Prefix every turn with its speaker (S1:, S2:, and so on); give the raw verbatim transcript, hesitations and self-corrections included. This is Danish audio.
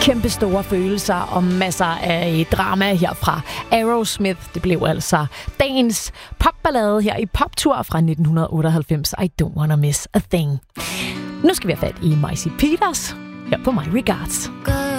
S1: kæmpe store følelser og masser af drama herfra. Aerosmith, det blev altså dagens popballade her i Poptur fra nitten otteoghalvfems. I don't wanna miss a thing. Nu skal vi have fat i Maisie Peters her på My Regards.
S2: Good.